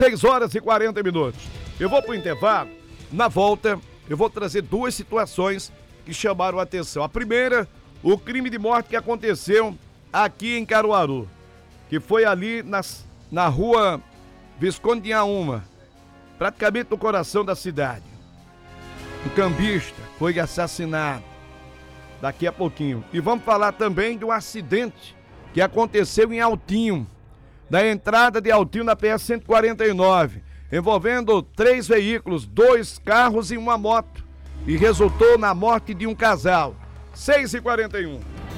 6 horas e 40 minutos. Eu vou pro intervalo. Na volta, eu vou trazer duas situações que chamaram a atenção. A primeira, o crime de morte que aconteceu aqui em Caruaru, que foi ali na rua Visconde de Inhaúma, praticamente no coração da cidade. Um cambista foi assassinado daqui a pouquinho. E vamos falar também de um acidente que aconteceu em Altinho, da entrada de Altinho na PS-149, envolvendo 3 veículos, 2 carros e uma moto, e resultou na morte de um casal. 6h41.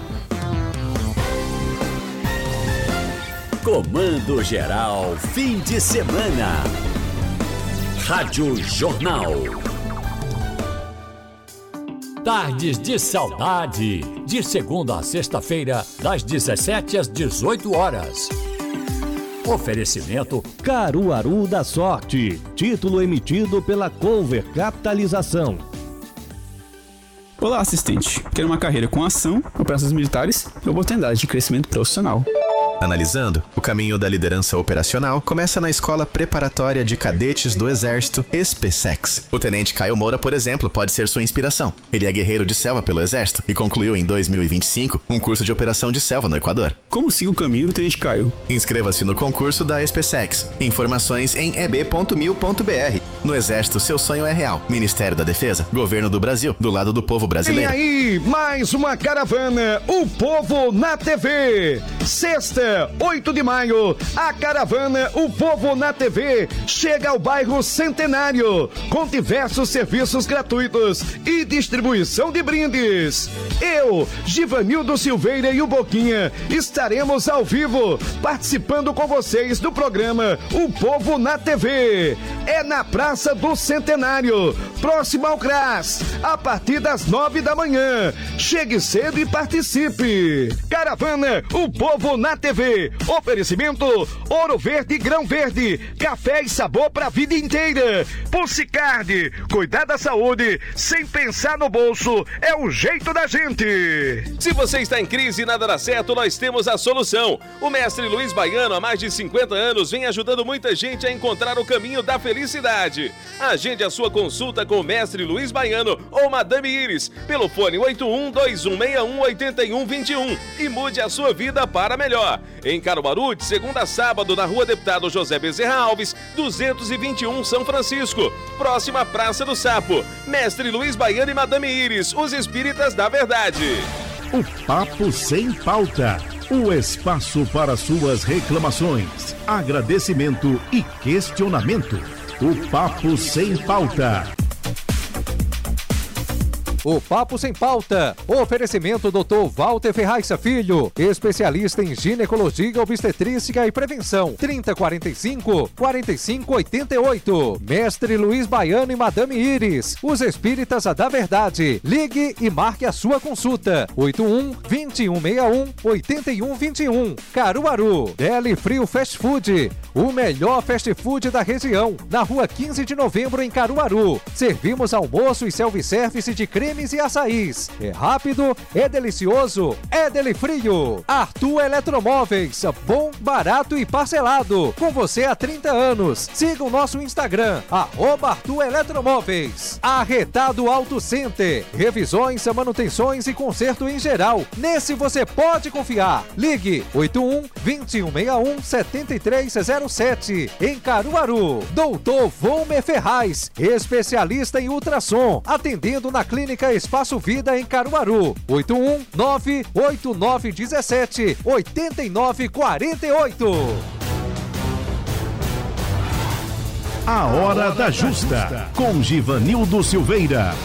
Comando Geral, fim de semana. Rádio Jornal. Tardes de Saudade, de segunda a sexta-feira, das 17 às 18 horas. Oferecimento Caruaru da Sorte, título emitido pela Cover Capitalização. Olá, assistente. Quero uma carreira com ação, operações militares e oportunidade de crescimento profissional. Analisando, o caminho da liderança operacional começa na Escola Preparatória de Cadetes do Exército, SPSEX. O Tenente Caio Moura, por exemplo, pode ser sua inspiração. Ele é guerreiro de selva pelo Exército e concluiu em 2025 um curso de operação de selva no Equador. Como siga o caminho do Tenente Caio? Inscreva-se no concurso da SPSEX. Informações em eb.mil.br. No Exército, seu sonho é real. Ministério da Defesa, Governo do Brasil, do lado do povo brasileiro. E aí, mais uma caravana, o Povo na TV. Sexta, 8 de maio, a caravana O Povo na TV chega ao bairro Centenário, com diversos serviços gratuitos e distribuição de brindes. Eu, Givanildo Silveira e o Boquinha estaremos ao vivo, participando com vocês do programa O Povo na TV. É na Praça do Centenário, próximo ao CRAS, a partir das 9 da manhã. Chegue cedo e participe. Caravana O Povo na TV. Oferecimento Ouro Verde e Grão Verde, café e sabor para a vida inteira. Pulsicard, cuidar da saúde sem pensar no bolso é o jeito da gente. Se você está em crise e nada dá certo, nós temos a solução. O mestre Luiz Baiano, há mais de 50 anos, vem ajudando muita gente a encontrar o caminho da felicidade. Agende a sua consulta com o mestre Luiz Baiano ou Madame Iris pelo fone 81-2161-8121 e mude a sua vida para melhor. Em Caruaru, de segunda a sábado, na Rua Deputado José Bezerra Alves, 221 São Francisco, próxima à Praça do Sapo. Mestre Luiz Baiano e Madame Iris, os espíritas da verdade. O Papo Sem Pauta, o espaço para suas reclamações, agradecimento e questionamento. O Papo Sem Pauta. O Papo Sem Pauta. Oferecimento Dr. Walter Ferraz Filho, especialista em ginecologia, obstetrícia e prevenção. 3045-4588. Mestre Luiz Baiano e Madame Iris, os espíritas da verdade. Ligue e marque a sua consulta. 81-2161-8121. Caruaru. Deli Frio Fast Food, o melhor fast food da região. Na rua 15 de novembro, em Caruaru. Servimos almoço e self-service de cremes e açaís. É rápido, é delicioso, é Deli Frio. Arthur Eletromóveis, bom, barato e parcelado. Com você há 30 anos. Siga o nosso Instagram, @Arthur Eletromóveis. Arretado Auto Center, revisões, manutenções e conserto em geral. Nesse você pode confiar. Ligue 81-2161-7307. Em Caruaru. Doutor Volmer Ferraz, especialista em ultrassom, atendendo na Clínica Espaço Vida em Caruaru. 81-98917-8948. A Hora da Justa, com Givanildo Silveira.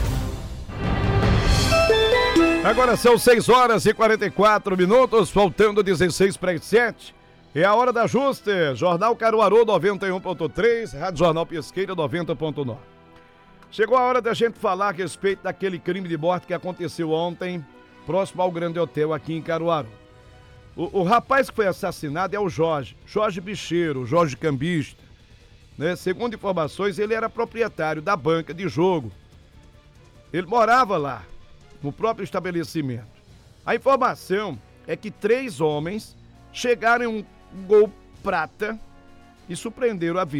Agora são 6 horas e 44 minutos, faltando 16 para as 7. É a Hora da Justa, Jornal Caruaru 91.3, Rádio Jornal Pesqueira 90.9. Chegou a hora da gente falar a respeito daquele crime de morte que aconteceu ontem, próximo ao Grande Hotel aqui em Caruaru. O rapaz que foi assassinado é o Jorge Bicheiro, Jorge Cambista. Né? Segundo informações, ele era proprietário da banca de jogo. Ele morava lá, no próprio estabelecimento. A informação é que 3 homens chegaram em um Gol prata e surpreenderam a vítima.